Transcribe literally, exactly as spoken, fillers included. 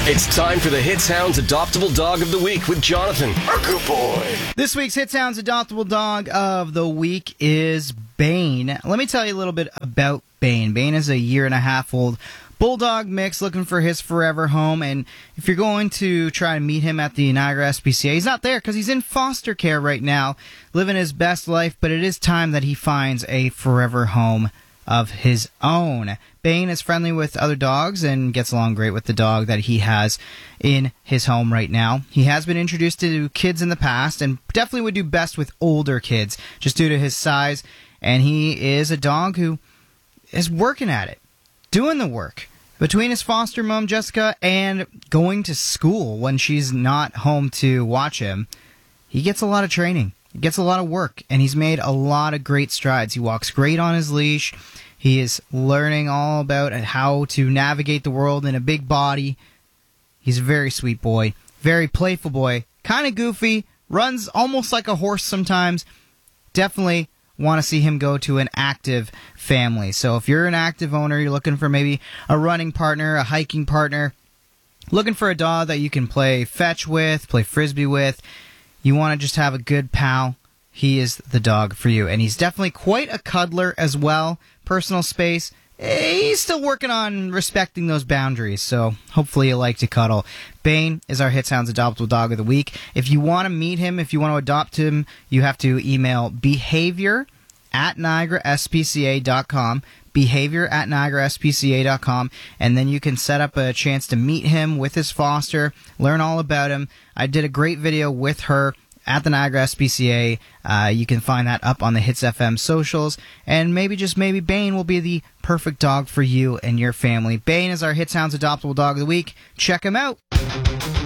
It's time for the Hits Hounds Adoptable Dog of the Week with Jonathan, our good boy. This week's Hits Hounds Adoptable Dog of the Week is Bane. Let me tell you a little bit about Bane. Bane is a year and a half old bulldog mix looking for his forever home, and if you're going to try to meet him at the Niagara S P C A, he's not there because he's in foster care right now, living his best life, but it is time that he finds a forever home of his own. Bane is friendly with other dogs and gets along great with the dog that he has in his home right now. He has been introduced to kids in the past and definitely would do best with older kids just due to his size, and he is a dog who is working at it, doing the work. Between his foster mom, Jessica, and going to school when she's not home to watch him, he gets a lot of training. He gets a lot of work, and he's made a lot of great strides. He walks great on his leash. He is learning all about how to navigate the world in a big body. He's a very sweet boy, very playful boy, kind of goofy, runs almost like a horse sometimes. Definitely want to see him go to an active family. So if you're an active owner, you're looking for maybe a running partner, a hiking partner, looking for a dog that you can play fetch with, play frisbee with, you want to just have a good pal, he is the dog for you. And he's definitely quite a cuddler as well. Personal space, he's still working on respecting those boundaries, so hopefully you like to cuddle. Bane is our Hits Hounds Adoptable Dog of the Week. If you want to meet him, if you want to adopt him, you have to email behavior at niagara s p c a dot com, behavior at niagara s p c a dot com, and then you can set up a chance to meet him with his foster, learn all about him. I did a great video with her at the Niagara S P C A. Uh, you can find that up on the Hits F M socials, and maybe, just maybe, Bane will be the perfect dog for you and your family. Bane is our Hits Hounds Adoptable Dog of the Week. Check him out.